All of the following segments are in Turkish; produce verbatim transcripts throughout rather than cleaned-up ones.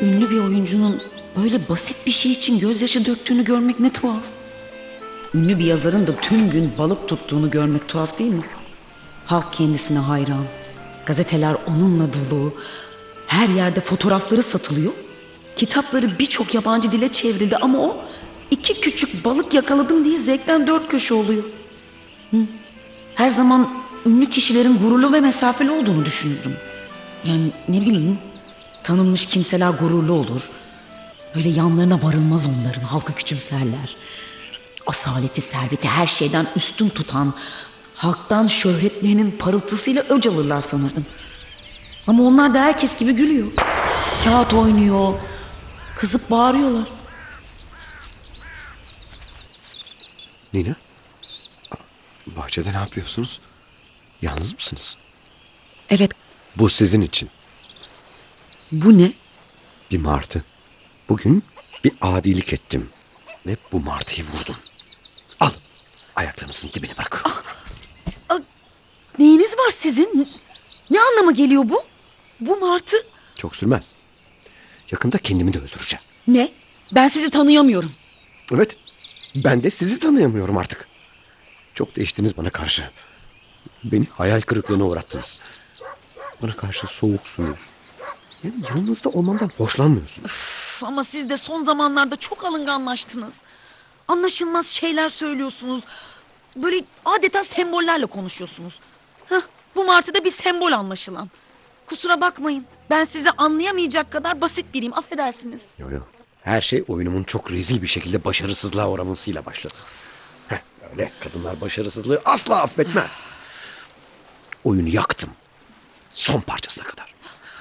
ünlü bir oyuncunun böyle basit bir şey için gözyaşı döktüğünü görmek ne tuhaf. Ünlü bir yazarın da tüm gün balık tuttuğunu görmek tuhaf değil mi? Halk kendisine hayran. Gazeteler onunla dolu. Her yerde fotoğrafları satılıyor. Kitapları birçok yabancı dile çevrildi ama o iki küçük balık yakaladım diye zevkten dört köşe oluyor. Hı. Her zaman ünlü kişilerin gururlu ve mesafeli olduğunu düşünürdüm. Yani ne bileyim, tanınmış kimseler gururlu olur. Böyle yanlarına varılmaz onların, halkı küçümserler. Asaleti, serveti her şeyden üstün tutan, halktan şöhretlerinin parıltısıyla öc alırlar sanırdım. Ama onlar da herkes gibi gülüyor. Kağıt oynuyor, kızıp bağırıyorlar. Nina, bahçede ne yapıyorsunuz? Yalnız mısınız? Evet. Bu sizin için. Bu ne? Bir martı. Bugün bir adilik ettim ve bu martıyı vurdum. Al, ayaklarınızın dibine bırak. Ah, ah, neyiniz var sizin? Ne anlama geliyor bu? Bu martı... Çok sürmez. Yakında kendimi de öldüreceğim. Ne? Ben sizi tanıyamıyorum. Evet, ben de sizi tanıyamıyorum artık. Çok değiştiniz bana karşı. Beni hayal kırıklığına uğrattınız. Bana karşı soğuksunuz. Yani yanınızda olmamdan hoşlanmıyorsunuz. Üf, ama siz de son zamanlarda çok alınganlaştınız. Anlaşılmaz şeyler söylüyorsunuz. Böyle adeta sembollerle konuşuyorsunuz. Heh, bu martı da bir sembol anlaşılan. Kusura bakmayın. Ben sizi anlayamayacak kadar basit biriyim. Affedersiniz. Yok yok. Her şey oyunumun çok rezil bir şekilde başarısızlığa uğramasıyla başladı. Heh, öyle kadınlar başarısızlığı asla affetmez. Oyunu yaktım. Son parçasına kadar.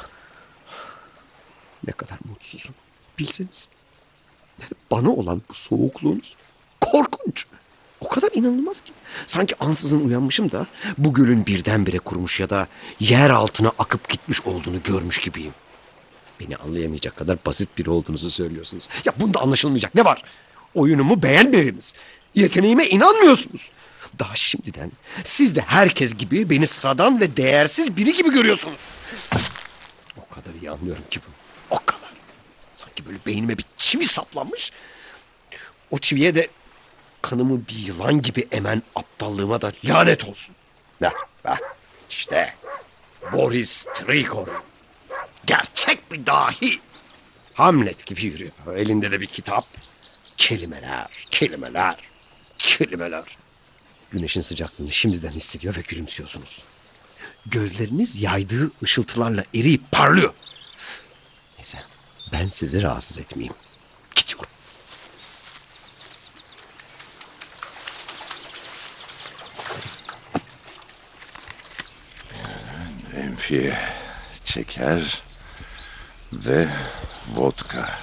Ne kadar mutsuzum. Bilseniz. Bana olan bu soğukluğunuz korkunç. O kadar inanılmaz ki. Sanki ansızın uyanmışım da bu gölün birdenbire kurumuş ya da yer altına akıp gitmiş olduğunu görmüş gibiyim. Beni anlayamayacak kadar basit biri olduğunuzu söylüyorsunuz. Ya bunda anlaşılmayacak ne var? Oyunumu beğenmediniz. Yeteneğime inanmıyorsunuz. Daha şimdiden siz de herkes gibi beni sıradan ve değersiz biri gibi görüyorsunuz. O kadar iyi anlıyorum ki bunu. O kadar. Sanki böyle beynime bir çivi saplanmış. O çiviye de kanımı bir yılan gibi emen aptallığıma da lanet olsun. Heh, heh. İşte Boris Trigor. Gerçek bir dahi. Hamlet gibi yürüyor. Elinde de bir kitap. Kelimeler, kelimeler, kelimeler. Güneşin sıcaklığını şimdiden hissediyor ve gülümsüyorsunuz. Gözleriniz yaydığı ışıltılarla eriyip parlıyor. Neyse, ben sizi rahatsız etmeyeyim. Gidiyorum. Emfiye, şeker ve vodka.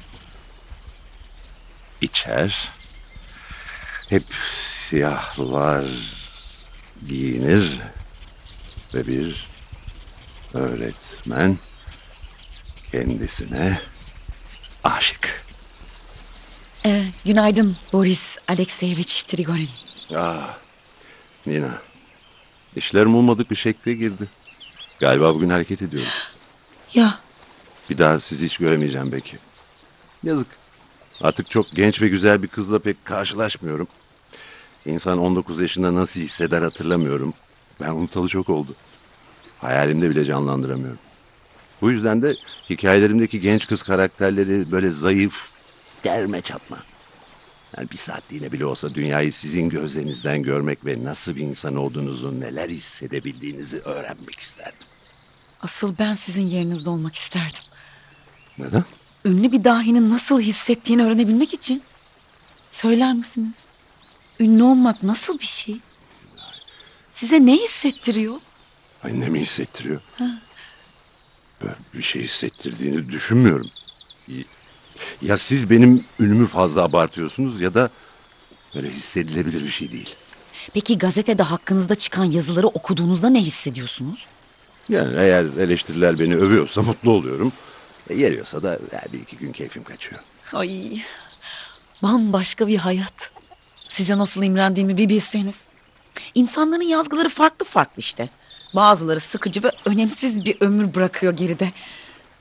İçer. Hep siyahlar giyinir ve bir öğretmen kendisine aşık. Ee, günaydın Boris Alexeyevich Trigorin. Ah, Nina. İşlerim olmadık bir şekle girdi. Galiba bugün hareket ediyorum. Ya. Bir daha sizi hiç göremeyeceğim belki. Yazık. Artık çok genç ve güzel bir kızla pek karşılaşmıyorum. İnsan on dokuz yaşında nasıl hisseder hatırlamıyorum. Ben unutalı çok oldu. Hayalimde bile canlandıramıyorum. Bu yüzden de hikayelerimdeki genç kız karakterleri böyle zayıf, derme çatma. Yani bir saatliğine bile olsa dünyayı sizin gözlerinizden görmek ve nasıl bir insan olduğunuzu, neler hissedebildiğinizi öğrenmek isterdim. Asıl ben sizin yerinizde olmak isterdim. Neden? Ünlü bir dahinin nasıl hissettiğini öğrenebilmek için. Söyler misiniz? Ünlü olmak nasıl bir şey? Size ne hissettiriyor? Ay, ne mi hissettiriyor? Ha. Ben bir şey hissettirdiğini düşünmüyorum. Ya siz benim ünümü fazla abartıyorsunuz ya da böyle hissedilebilir bir şey değil. Peki gazetede hakkınızda çıkan yazıları okuduğunuzda ne hissediyorsunuz? Yani eğer eleştiriler beni övüyorsa mutlu oluyorum. E, yeriyorsa da ya, bir iki gün keyfim kaçıyor. Ay, bambaşka bir hayat. Size nasıl imrendiğimi bir bilseniz. İnsanların yazgıları farklı farklı işte. Bazıları sıkıcı ve önemsiz bir ömür bırakıyor geride.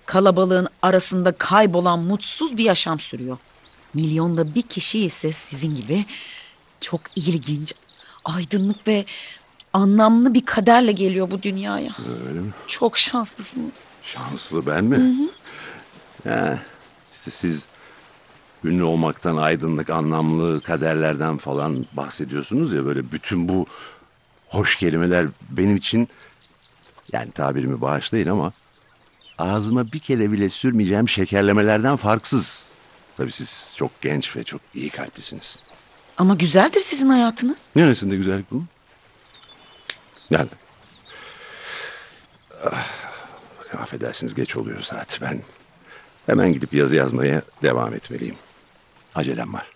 kalabalığın arasında kaybolan mutsuz bir yaşam sürüyor. Milyonda bir kişi ise sizin gibi çok ilginç, aydınlık ve anlamlı bir kaderle geliyor bu dünyaya. Öyle mi? Çok şanslısınız. Şanslı ben mi? Hı hı. Ya, işte siz ünlü olmaktan, aydınlık, anlamlı kaderlerden falan bahsediyorsunuz ya, böyle bütün bu hoş kelimeler benim için, yani tabirimi bağışlayın ama, ağzıma bir kere bile sürmeyeceğim şekerlemelerden farksız. Tabii siz çok genç ve çok iyi kalplisiniz. Ama güzeldir sizin hayatınız. Neresinde güzellik bunun? Nerede? Ah, affedersiniz, geç oluyor saat. Ben hemen gidip yazı yazmaya devam etmeliyim. Acelem var.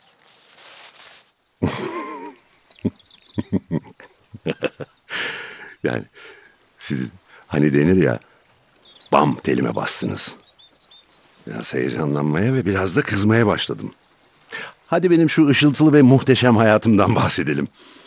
Yani siz hani denir ya, bam telime bastınız. Biraz heyecanlanmaya ve biraz da kızmaya başladım. Hadi benim şu ışıltılı ve muhteşem hayatımdan bahsedelim.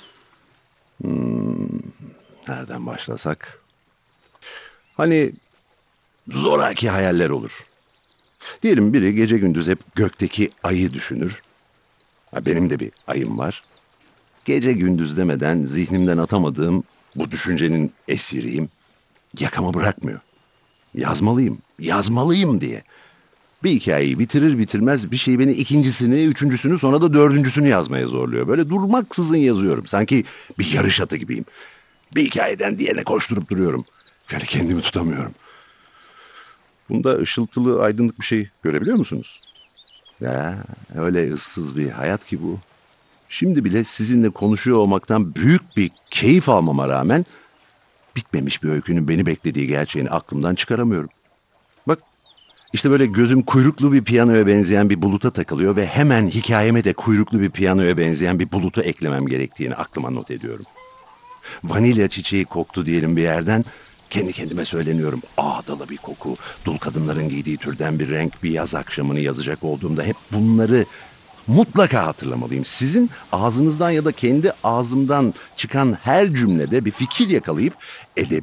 Hmm, nereden başlasak? Hani zoraki hayaller olur. Diyelim biri gece gündüz hep gökteki ayı düşünür. Ha, benim de bir ayım var. Gece gündüz demeden zihnimden atamadığım bu düşüncenin esiriyim. Yakama bırakmıyor. Yazmalıyım, yazmalıyım diye. Bir hikayeyi bitirir bitirmez bir şey beni ikincisini, üçüncüsünü, sonra da dördüncüsünü yazmaya zorluyor. Böyle durmaksızın yazıyorum. Sanki bir yarış atı gibiyim. Bir hikayeden diğerine koşturup duruyorum. Yani kendimi tutamıyorum. Bunda ışıltılı, aydınlık bir şey görebiliyor musunuz? Ya öyle ıssız bir hayat ki bu. Şimdi bile sizinle konuşuyor olmaktan büyük bir keyif almama rağmen bitmemiş bir öykünün beni beklediği gerçeğini aklımdan çıkaramıyorum. Bak, işte böyle gözüm kuyruklu bir piyanoya benzeyen bir buluta takılıyor ve hemen hikayeme de kuyruklu bir piyanoya benzeyen bir bulutu eklemem gerektiğini aklıma not ediyorum. Vanilya çiçeği koktu diyelim bir yerden, kendi kendime söyleniyorum. Ağdalı bir koku, dul kadınların giydiği türden bir renk, bir yaz akşamını yazacak olduğumda hep bunları mutlaka hatırlamalıyım. Sizin ağzınızdan ya da kendi ağzımdan çıkan her cümlede bir fikir yakalayıp edebi